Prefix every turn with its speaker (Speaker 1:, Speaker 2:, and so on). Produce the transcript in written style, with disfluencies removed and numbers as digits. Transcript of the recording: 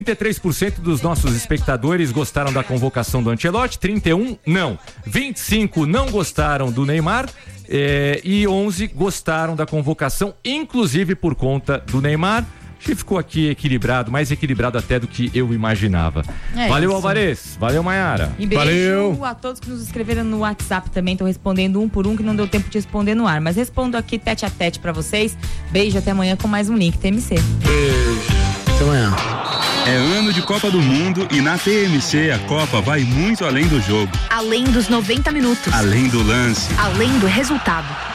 Speaker 1: 33% dos nossos espectadores gostaram da convocação do Ancelotti, 31% não. 25% não gostaram do Neymar e 11% gostaram da convocação, inclusive por conta do Neymar. Acho que ficou aqui equilibrado, mais equilibrado até do que eu imaginava. Valeu, Alvarez. Valeu, Maiara.
Speaker 2: E beijo a todos que nos escreveram no WhatsApp também. Tô respondendo um por um, que não deu tempo de responder no ar. Mas respondo aqui tete a tete pra vocês. Beijo, até amanhã com mais um Link TMC.
Speaker 3: Beijo. Até amanhã.
Speaker 4: É ano de Copa do Mundo e na TMC a Copa vai muito além do jogo.
Speaker 5: Além dos 90 minutos.
Speaker 4: Além do lance.
Speaker 5: Além do resultado.